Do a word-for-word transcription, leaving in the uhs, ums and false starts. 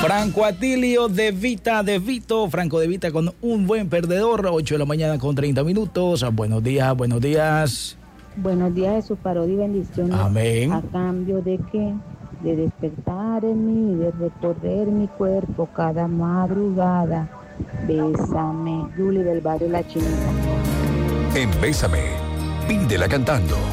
Franco Atilio de Vita, de Vito, Franco de Vita con un buen perdedor, ocho de la mañana con treinta minutos. Buenos días, buenos días. Buenos días, Jesús, parodia y bendiciones. Amén. ¿A cambio de qué? De despertar en mí, de recorrer mi cuerpo cada madrugada. Bésame, Julie del barrio La Chinita. En Bésame, pídela cantando.